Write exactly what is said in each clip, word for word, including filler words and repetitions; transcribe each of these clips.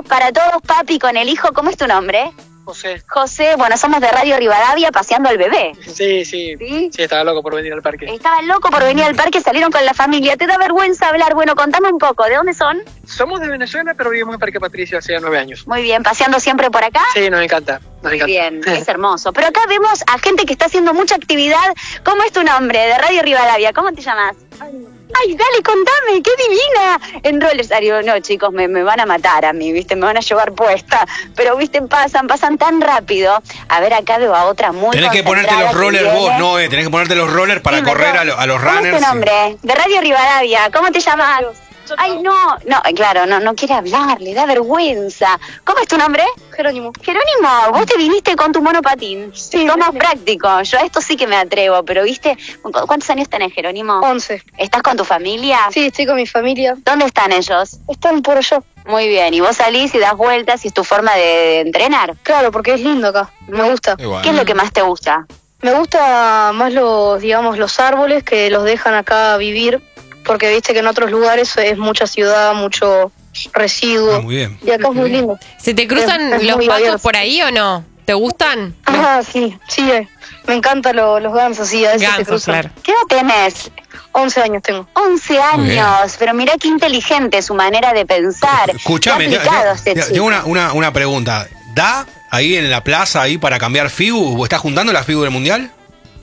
para todos, papi, con el hijo. ¿Cómo es tu nombre? José. José, bueno, somos de Radio Rivadavia paseando al bebé. Sí, sí, ¿Sí? sí, estaba loco por venir al parque. Estaba loco por venir al parque, salieron con la familia. ¿Te da vergüenza hablar? Bueno, contame un poco, ¿de dónde son? Somos de Venezuela, pero vivimos en Parque Patricio hace nueve años. Muy bien, ¿paseando siempre por acá? Sí, nos encanta, nos encanta. Muy bien, es hermoso. Pero acá vemos a gente que está haciendo mucha actividad. ¿Cómo es tu nombre? De Radio Rivadavia, ¿cómo te llamas? Ay, dale, contame, qué divina. En rollers, digo, no, chicos, me, me van a matar a mí, ¿viste? Me van a llevar puesta. Pero, ¿viste? Pasan, pasan tan rápido. A ver, acá veo a otra muy Tenés que ponerte los rollers vos, no, eh. Tenés que ponerte los rollers para sí, correr a, lo, a los ¿Cómo runners. ¿Cómo es tu nombre? De Radio Rivadavia, ¿cómo te llamas? Ay, no, no, claro, no, no quiere hablar, le da vergüenza. ¿Cómo es tu nombre? Jerónimo. Jerónimo, vos te viniste con tu monopatín. Sí. Sos más práctico, yo a esto sí que me atrevo, pero viste, ¿cuántos años tenés, Jerónimo? Once. ¿Estás con tu familia? Sí, estoy con mi familia. ¿Dónde están ellos? Están por allá. Muy bien, y vos salís y das vueltas y es tu forma de entrenar. Claro, porque es lindo acá, me gusta. Igual. ¿Qué es lo que más te gusta? Me gusta más los, digamos, los árboles que los dejan acá vivir. Porque viste que en otros lugares es mucha ciudad, mucho residuo. Ah, muy bien. Y acá es muy lindo. ¿Se te cruzan es, es los patos abierto. por ahí o no? ¿Te gustan? Ah, sí, sí. Eh. Me encantan lo, los gansos, sí, a veces gansos, se cruzan. Claro. ¿Qué edad tenés? once años tengo. once años, pero mirá qué inteligente su manera de pensar. Escuchame, tengo una, una, una pregunta. ¿Da ahí en la plaza ahí para cambiar figu? ¿O estás juntando la figu del mundial?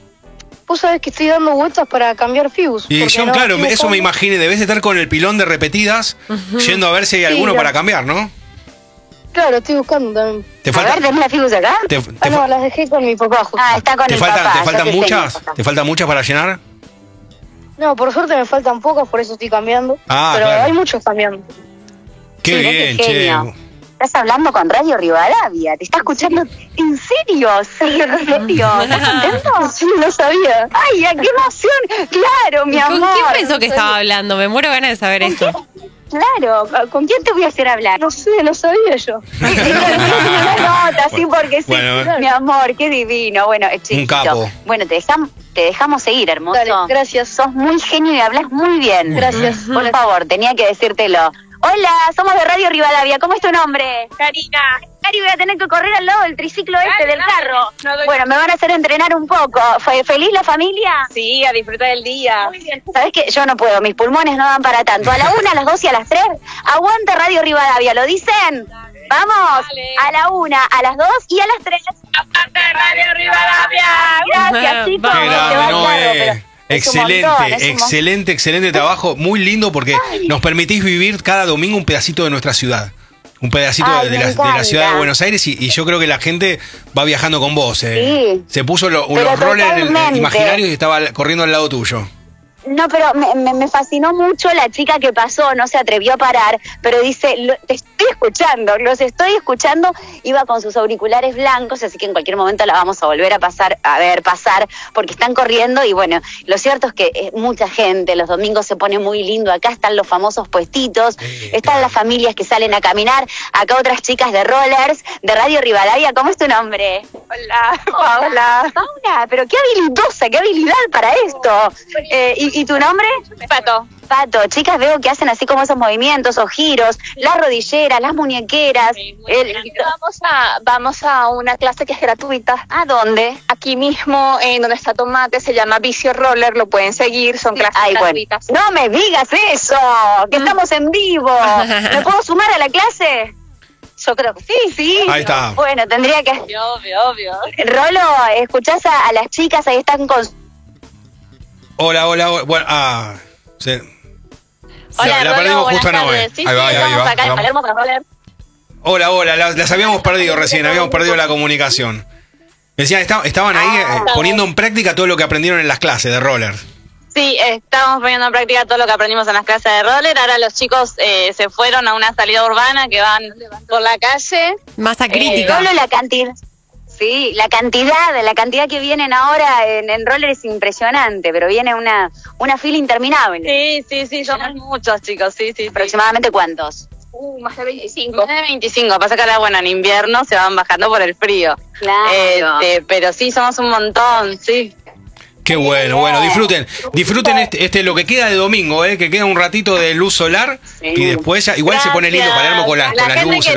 Vos sabés que estoy dando vueltas para cambiar fibus. Y yo, no, claro, eso cambio. Me imaginé, debes de estar con el pilón de repetidas, uh-huh. yendo a ver si hay alguno sí, para cambiar, ¿no? Claro, estoy buscando también. ¿Te falta? A ver, ¿tenés las fibus acá? Te, te ah, no, las dejé con mi papá. Justo. Ah, está con ¿Te el falta, papá. ¿Te faltan muchas? ¿Te faltan muchas para llenar? No, por suerte me faltan pocas, por eso estoy cambiando. Ah, pero claro. hay muchos cambiando. Qué sí, bien, che. Estás hablando con Radio Rivadavia, te está escuchando. ¿En serio? Sí, en serio. ¿Estás contento? Sí, no sabía. Ay, qué emoción. Claro, mi amor. ¿Con quién pensó que estaba hablando? Me muero ganas de saber ¿Con esto. Quién? Claro, ¿con quién te voy a hacer hablar? No sé, no sabía yo. Una nota, sí, porque sí. Bueno, mi amor, qué divino. Bueno, chiquito. Un capo. Bueno, te dejamos, te dejamos seguir, hermoso. Dale, gracias. Sos muy genio y hablas muy bien. Gracias. Por favor, tenía que decírtelo. Hola, somos de Radio Rivadavia. ¿Cómo es tu nombre? Karina. Cari, voy a tener que correr al lado del triciclo este Dale, del dale. carro. No doy bueno, me van a hacer entrenar un poco. ¿Fue feliz la familia? Sí, a disfrutar del día. Muy bien. ¿Sabés qué? Yo no puedo, mis pulmones no dan para tanto. A la una, a las dos y a las tres. Aguanta Radio Rivadavia, ¿lo dicen? Dale. Vamos. Dale. A la una, a las dos y a las tres. Aguanta Radio Rivadavia. Gracias, chicos. Qué grave, no, claro, eh. pero... Excelente, montón, excelente, excelente trabajo, muy lindo porque Ay. nos permitís vivir cada domingo un pedacito de nuestra ciudad, un pedacito Ay, de, la, de la ciudad de Buenos Aires y, y yo creo que la gente va viajando con vos. Eh. Sí. Se puso lo, los rollers imaginarios y estaba corriendo al lado tuyo. No, pero me, me, me fascinó mucho la chica que pasó, no se atrevió a parar, pero dice, lo, te estoy escuchando, los estoy escuchando, iba con sus auriculares blancos, así que en cualquier momento la vamos a volver a pasar, a ver, pasar, porque están corriendo y bueno, lo cierto es que eh, mucha gente, los domingos se pone muy lindo, acá están los famosos puestitos, sí, están claro. las familias que salen a caminar, acá otras chicas de rollers, de Radio Rivadavia, ¿cómo es tu nombre? Hola, Paula. Paula, pero qué habilidosa, qué habilidad para esto. Eh, y, ¿Y tu nombre? Pato. Pato, chicas, veo que hacen así como esos movimientos o giros, sí. las rodilleras, las muñequeras. Sí, el... Vamos a vamos a una clase que es gratuita. ¿A dónde? Aquí mismo, en donde está Tomate, se llama Vicio Roller, lo pueden seguir, son clases Ay, gratuitas. Bueno. No me digas eso, que estamos en vivo. ¿Me puedo sumar a la clase? Yo creo que sí, sí. Ahí está. Bueno, tendría que... Obvio, obvio, obvio. Rolo, ¿escuchás a, a las chicas? Ahí están con... Hola, hola, hola. Bueno, ah... Sí. Hola, la, la Rolo, perdimos justo a Noé. Sí, ahí va, sí, ahí va, estamos ahí va, acá ahí en va. Palermo para Roller. Hola, hola, las, las habíamos perdido recién, habíamos perdido la comunicación. Decían, está, estaban ahí eh, poniendo en práctica todo lo que aprendieron en las clases de roller. Sí, estamos poniendo en práctica todo lo que aprendimos en las clases de roller. Ahora los chicos eh, se fueron a una salida urbana que van por la calle. Masa crítica. Rolo, la cantidad... Sí, la cantidad, la cantidad que vienen ahora en, en roller es impresionante, pero viene una una fila interminable. Sí, sí, sí, somos muchos chicos, sí, sí. ¿Aproximadamente cuántos? Uh, más de veinticinco. Más de veinticinco, pasa que ahora, bueno, en invierno se van bajando por el frío. Claro. Este, pero sí, somos un montón, sí. Qué bueno, bueno, disfruten, disfruten este, este lo que queda de domingo, eh, que queda un ratito de luz solar sí. y después ya, igual Gracias. se pone lindo Palermo con, la, con las luces.